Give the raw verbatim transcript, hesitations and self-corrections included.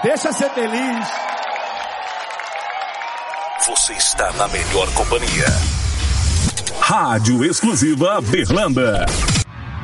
Deixa ser feliz. Você está na melhor companhia. Rádio Exclusiva Berlanda.